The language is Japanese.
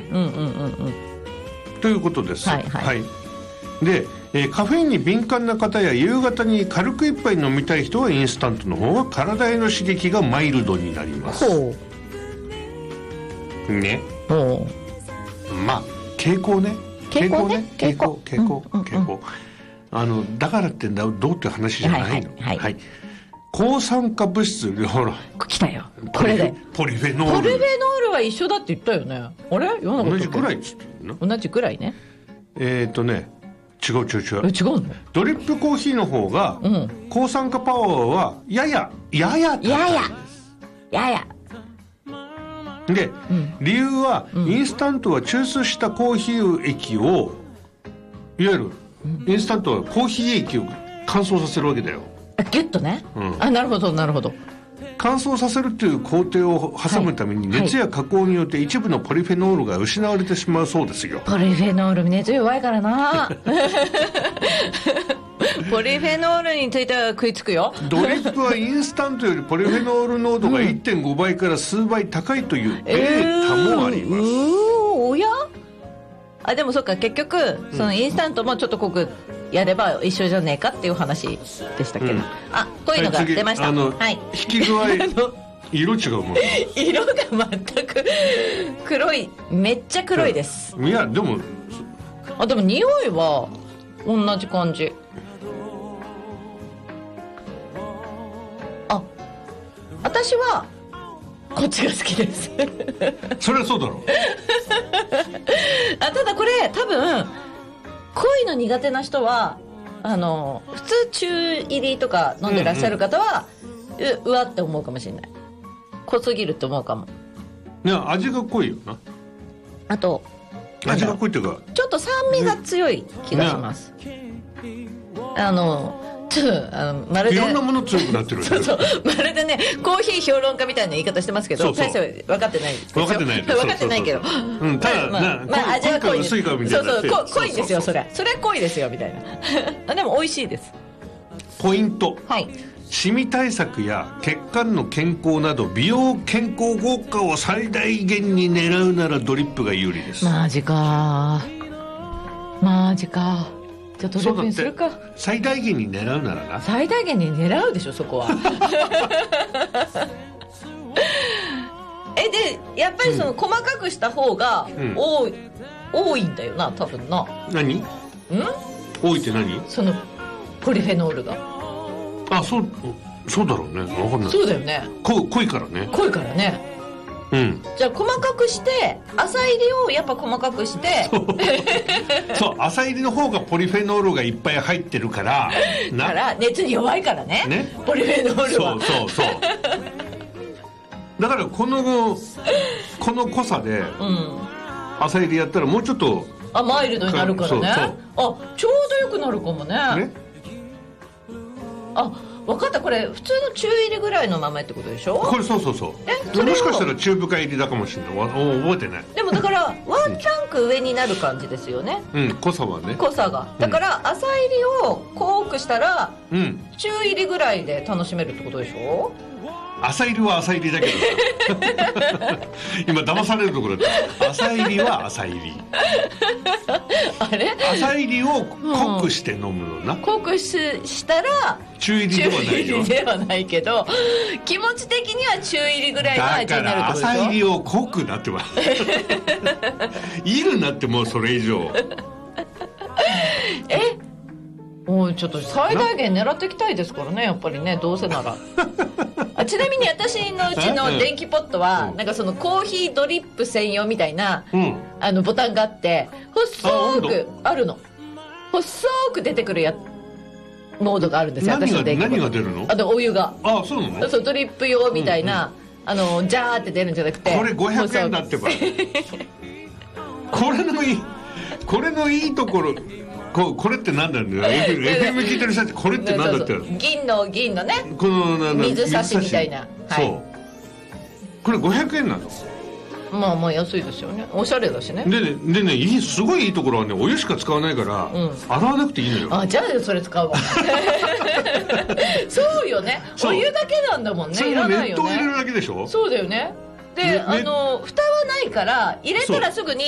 ということです。 はいはい、 はい。で、カフェインに敏感な方や夕方に軽く一杯飲みたい人はインスタントの方が体への刺激がマイルドになります。 ほうね。 ほう。まあ傾向ね。傾向。だからってどうって話じゃないの。はい。抗酸化物質、ほら来たよこれでポリフェノール。 ポリフェノールは一緒だって言ったよね。あれ同じぐらいっつってるの。 同じぐらいね。 違うの。ドリップコーヒーの方が、抗酸化パワーはやや高いです。で、理由は、インスタントは抽出したコーヒー液をいわゆる、インスタントはコーヒー液を乾燥させるわけだよ。 ギュッとね、なるほどなるほど。 乾燥させるという工程を挟むために、熱や加工によって一部のポリフェノールが失われてしまうそうですよ。 ポリフェノール熱弱いからなポリフェノールについては食いつくよ。 ドリップはインスタントよりポリフェノール濃度が 1.5 倍から数倍高いというデータもあります。 おや？でもそっか、結局そのインスタントもちょっと濃くやれば一緒じゃねえかっていう話でしたけど、こういうのが出ました。 引き具合色違うもん。 色が全く黒い、めっちゃ黒いです。 いやでもでも匂いは同じ感じ。私はこっちが好きですそれはそうだろうただこれ多分濃いの苦手な人は普通中入りとか飲んでらっしゃる方は、うわって思うかもしれない。濃すぎるって思うかも。 いや味が濃いよな。 あと味が濃いっていうかちょっと酸味が強い気がします。ちょっとまるでいろんなもの強くなってる。 そうまるでねコーヒー評論家みたいな言い方してますけど、大して分かってないですよ。分かってないけど、 ただ味は濃い薄いかみたいな。 濃いんですよ。それ濃いですよみたいなでも美味しいです。 ポイント、シミ対策や血管の健康など美容健康効果を最大限に狙うならドリップが有利です。 マジかじゃあドリップにするか。 最大限に狙うならな。 最大限に狙うでしょそこはでやっぱりその細かくした方が多いんだよな多分な。 何？多いって何？ そのポリフェノールが。 そうだろうね。分かんない。 そうだよね。 濃いからね。 じゃあ細かくして浅入りをやっぱ細かくしてそう浅入りの方がポリフェノールがいっぱい入ってるから熱に弱いからねポリフェノールは。 そうだからこの濃さで浅入りやったらもうちょっとマイルドになるからね。ちょうどよくなるかもね。分かった。これ普通の中入りぐらいのままってことでしょ。これそうもしかしたら中深入りだかもしれない。覚えてない。 でもだからワンランク上になる感じですよね。 濃さはね。 濃さがだから浅入りを濃くしたら中入りぐらいで楽しめるってことでしょ。 浅入りは浅入りだけど今騙されるところだった。浅入りは浅入り浅入りを濃くして飲むのな。 濃くしたら中入りではないよ。 中入りではないけど気持ち的には中入りぐらいの味になるってことでしょ。 だから浅入りを濃くなっているなってもうそれ以上もうちょっと最大限狙っていきたいですからねやっぱりねどうせならちなみに私のうちの電気ポットはなんかそのコーヒードリップ専用みたいなボタンがあって細くあるの。細く出てくるモードがあるんですよ。 何が出るの？ お湯が。 そうなの？ そうドリップ用みたいなジャーって出るんじゃなくてこれ500円だってばこれのいいところこれって何なんだよ。FM 聞いてる人ってこれって何だって銀のねこの水差しみたいな。 そうこれ500円なの。 まあ安いですよね。おしゃれだしね。 でねすごいいいところはねお湯しか使わないから洗わなくていいのよ。 じゃあそれ使うわそうよね。お湯だけなんだもんね。 それも熱湯入れるだけでしょ。 そうだよね。で蓋はないから入れたらすぐに